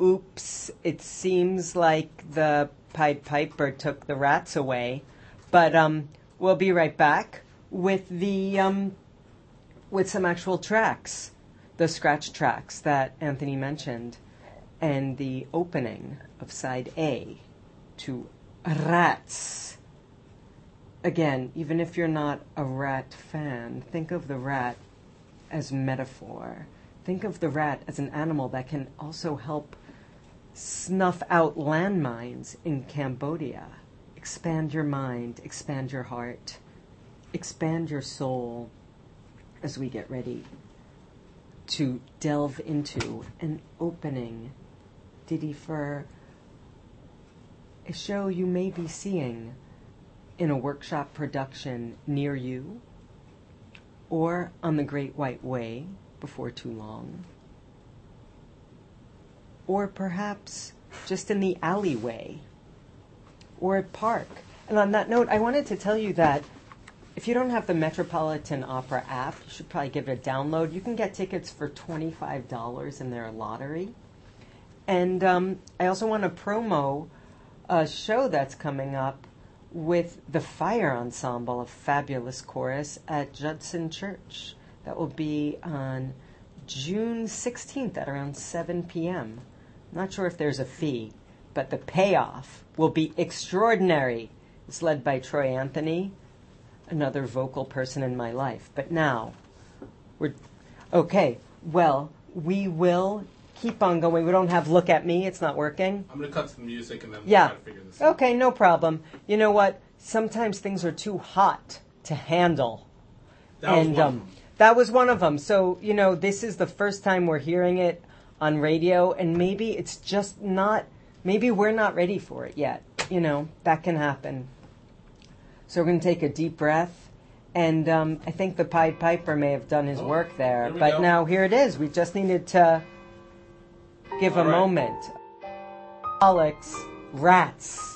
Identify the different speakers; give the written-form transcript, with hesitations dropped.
Speaker 1: oops, it seems like the Pied Piper took the rats away. But we'll be right back with with some actual tracks, the scratch tracks that Anthony mentioned, and the opening of side A to Rats. Again, even if you're not a rat fan, think of the rat as metaphor. Think of the rat as an animal that can also help snuff out landmines in Cambodia. Expand your mind, expand your heart, expand your soul as we get ready to delve into an opening ditty for a show you may be seeing in a workshop production near you or on the Great White Way before too long, or perhaps just in the alleyway or at park. And on that note, I wanted to tell you that if you don't have the Metropolitan Opera app, you should probably give it a download. You can get tickets for $25 in their lottery. And I also want to promo a show that's coming up with the Fire Ensemble, a fabulous chorus at Judson Church. That will be on June 16th at around 7 p.m. I'm not sure if there's a fee, but the payoff will be extraordinary. It's led by Troy Anthony, another vocal person in my life. But now, we will keep on going. We don't have Look at Me. It's not working.
Speaker 2: I'm going to cut to the music and then we'll try to figure this out.
Speaker 1: Okay, no problem. You know what? Sometimes things are too hot to handle. That was one of them. So, this is the first time we're hearing it on radio, and maybe it's just not, maybe we're not ready for it yet. That can happen. So we're going to take a deep breath, and I think the Pied Piper may have done his work there. But now here it is. We just needed to give a moment. Alex, Rats.